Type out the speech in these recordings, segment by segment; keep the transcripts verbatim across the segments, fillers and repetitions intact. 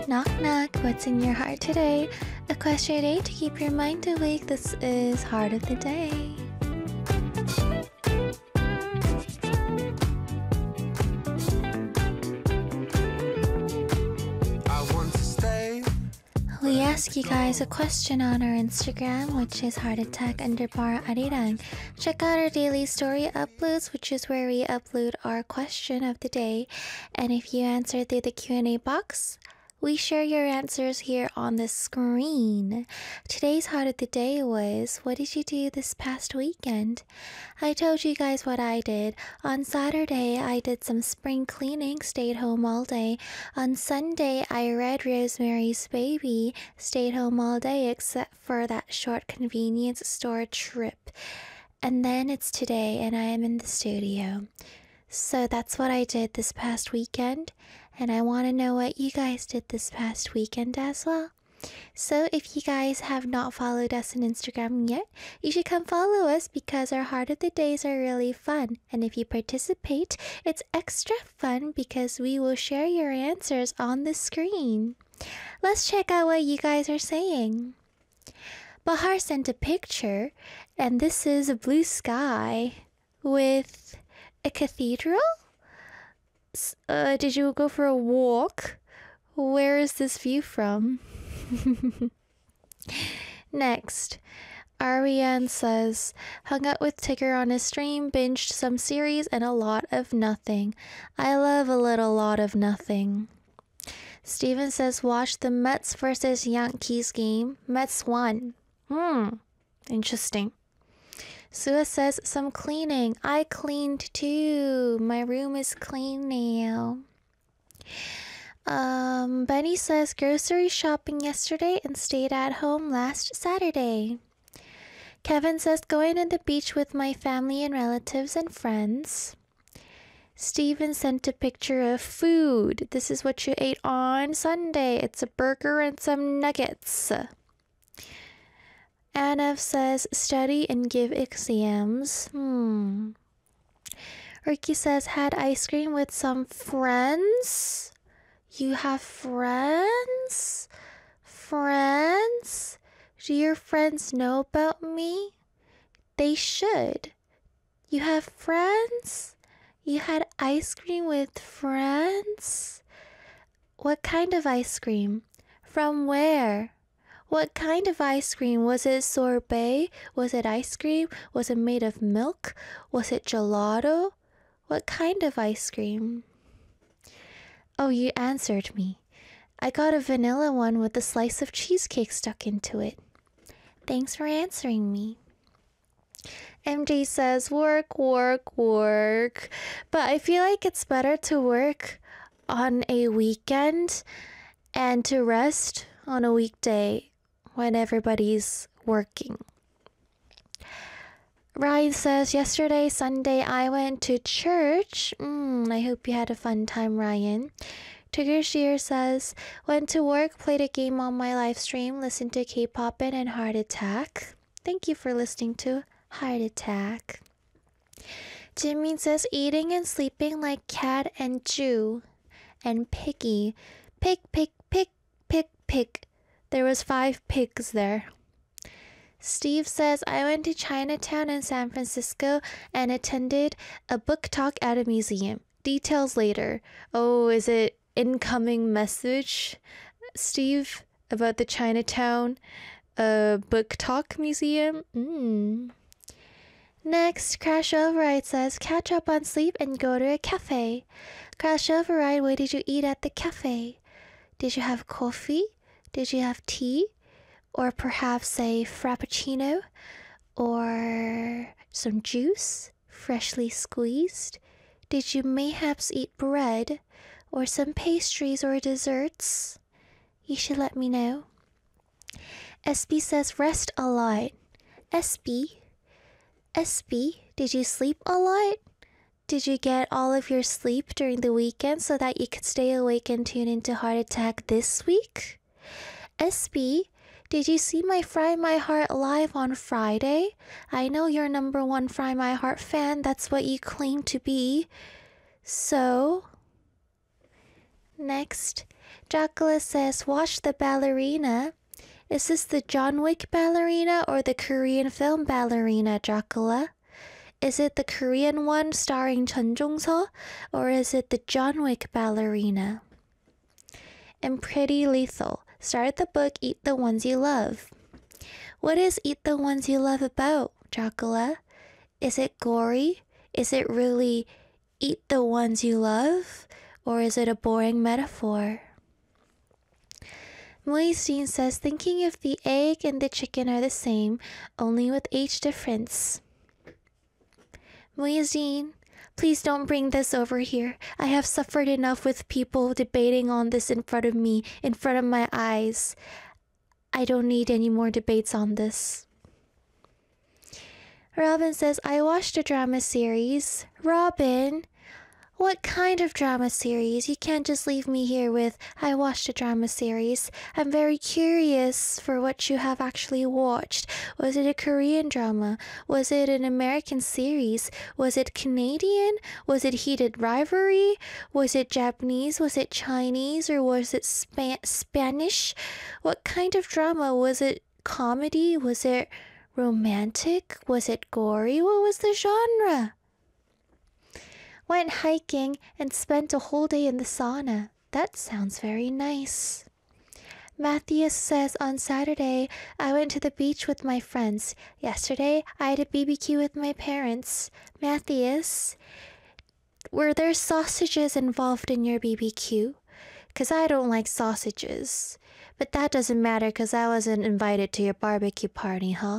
Knock knock, what's in your heart today? A question a day to keep your mind awake. This is Heart of the Day. We ask you guys a question on our Instagram, which is heartattack underbar arirang. Check out our daily story uploads, which is where we upload our question of the day. And if you answer through the Q and A box, we share your answers here on the screen. Today's Heart of the Day was, what did you do this past weekend? I told you guys what I did. On Saturday, I did some spring cleaning, stayed home all day. On Sunday, I read Rosemary's Baby, stayed home all day except for that short convenience store trip. And then it's today and I am in the studio. So that's what I did this past weekend, and I want to know what you guys did this past weekend as well. So if you guys have not followed us on Instagram yet, you should come follow us because our Heart of the Days are really fun. And if you participate, it's extra fun because we will share your answers on the screen. Let's check out what you guys are saying. Bahar sent a picture, and this is a blue sky with a cathedral? Uh, did you go for a walk? Where is this view from? Next, Ariane says, hung out with Tigger on a stream, binged some series, and a lot of nothing. I love a little lot of nothing. Steven says, watch the Mets versus Yankees game. Mets won. Hmm, interesting. Sua says, some cleaning. I cleaned too. My room is clean now. Um, Benny says, grocery shopping yesterday and stayed at home last Saturday. Kevin says, going to the beach with my family and relatives and friends. Steven sent a picture of food. This is what you ate on Sunday. It's a burger and some nuggets. Anav says, study and give exams. Hmm. Ricky says, had ice cream with some friends. You have friends? Friends? Do your friends know about me? They should. You have friends? You had ice cream with friends? What kind of ice cream? From where? What kind of ice cream? Was it sorbet? Was it ice cream? Was it made of milk? Was it gelato? What kind of ice cream? Oh, you answered me. I got a vanilla one with a slice of cheesecake stuck into it. Thanks for answering me. M J says, work, work, work. But I feel like it's better to work on a weekend and to rest on a weekday when everybody's working. Ryan says, yesterday, Sunday, I went to church. Mm, I hope you had a fun time, Ryan. Tigger Shear says, went to work, played a game on my live stream, listened to K-Popin and Heart Attack. Thank you for listening to Heart Attack. Jimin says, eating and sleeping like cat and Jew. And Piggy. Pig, pig, pig, pig, pig. There was five pigs there. Steve says, I went to Chinatown in San Francisco and attended a book talk at a museum. Details later. Oh, is it incoming message, Steve, about the Chinatown uh, book talk museum? Mm. Next, Crash Override says, catch up on sleep and go to a cafe. Crash Override, what did you eat at the cafe? Did you have coffee? Did you have tea? Or perhaps a frappuccino? Or some juice, freshly squeezed? Did you mayhaps eat bread? Or some pastries or desserts? You should let me know. S B says, rest a lot. S B? S B, did you sleep a lot? Did you get all of your sleep during the weekend so that you could stay awake and tune into Heart Attack this week? S B, did you see my Fry My Heart live on Friday? I know you're number one Fry My Heart fan. That's what you claim to be. So, next, Dracula says, watch the ballerina. Is this the John Wick ballerina or the Korean film ballerina, Dracula? Is it the Korean one starring Chun Jong-seo, or is it the John Wick ballerina? And Pretty Lethal, start the book Eat the Ones You Love. What is Eat the Ones You Love about, Dracula? Is it gory? Is it really eat the ones you love? Or is it a boring metaphor? Moisine says, thinking if the egg and the chicken are the same, only with age difference. Moisine, please don't bring this over here. I have suffered enough with people debating on this in front of me, in front of my eyes. I don't need any more debates on this. Robin says, I watched a drama series. Robin, what kind of drama series? You can't just leave me here with, I watched a drama series. I'm very curious for what you have actually watched. Was it a Korean drama? Was it an American series? Was it Canadian? Was it Heated Rivalry? Was it Japanese? Was it Chinese? Or was it Spa- Spanish? What kind of drama? Was it comedy? Was it romantic? Was it gory? What was the genre? Went hiking and spent a whole day in the sauna. That sounds very nice. Matthias says, on Saturday, I went to the beach with my friends. Yesterday, I had a B B Q with my parents. Matthias, were there sausages involved in your B B Q? Because I don't like sausages. But that doesn't matter because I wasn't invited to your barbecue party, huh?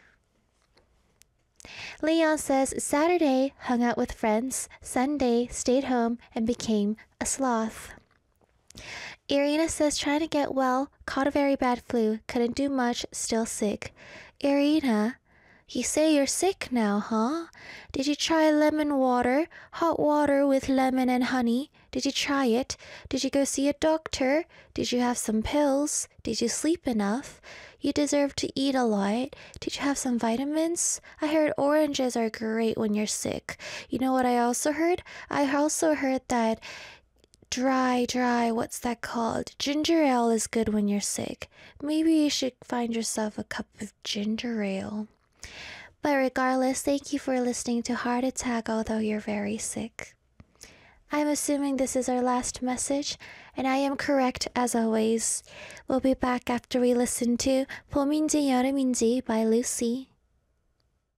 Leon says, Saturday, hung out with friends. Sunday, stayed home and became a sloth. Irina says, trying to get well, caught a very bad flu, couldn't do much, still sick. Irina, you say you're sick now, huh? Did you try lemon water, hot water with lemon and honey? Did you try it? Did you go see a doctor? Did you have some pills? Did you sleep enough? You deserve to eat a lot. Did you have some vitamins? I heard oranges are great when you're sick. You know what I also heard? I also heard that dry, dry, what's that called? Ginger ale is good when you're sick. Maybe you should find yourself a cup of ginger ale. But regardless, thank you for listening to Heart Attack, although you're very sick. I'm assuming this is our last message, and I am correct as always. We'll be back after we listen to 봄인지 여름인지 by Lucy.